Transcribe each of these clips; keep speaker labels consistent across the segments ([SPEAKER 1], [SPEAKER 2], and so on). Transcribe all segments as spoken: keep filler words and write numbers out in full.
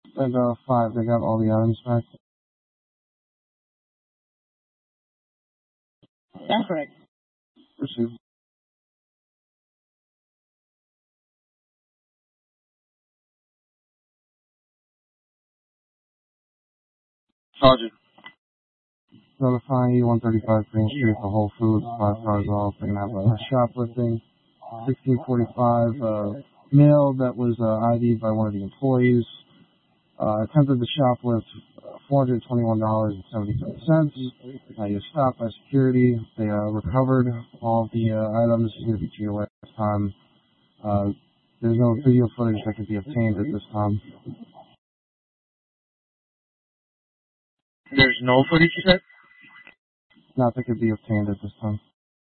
[SPEAKER 1] And uh, five, they got all the items back.
[SPEAKER 2] That's correct.
[SPEAKER 1] Received.
[SPEAKER 3] Sergeant.
[SPEAKER 1] Notifying you one thirty-five Green Street, the Whole Foods, five stars off. They're gonna have a shoplifting. sixteen forty-five, uh, mail that was uh, I D'd by one of the employees. Uh, attempted to shoplift uh, four hundred twenty-one dollars and seventy-five cents. Uh, he was stopped by security. They uh, recovered all of the uh, items. He's going to be G O A this time. Uh, there's no video footage that can be obtained at this time.
[SPEAKER 3] There's no footage, you said?
[SPEAKER 1] Nothing could be obtained at this time.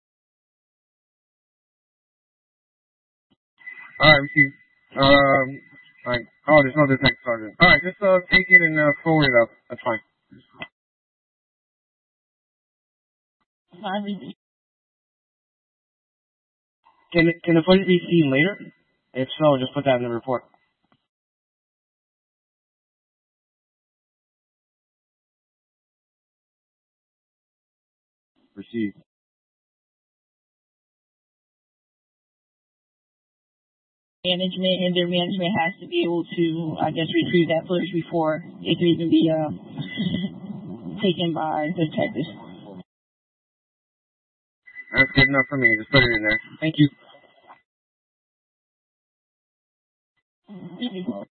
[SPEAKER 3] Alright, received. Um, alright. Oh, there's no detective, Sergeant. Alright, just uh, take it and uh, forward it up. That's fine. Can it, can the footage be seen later? If so, just put that in the report.
[SPEAKER 1] Received.
[SPEAKER 2] Management and their management has to be able to, I guess, retrieve that footage before it can even be uh, taken by the detectives.
[SPEAKER 3] That's good enough for me. Just put it in there. Thank you.
[SPEAKER 2] Mm-hmm.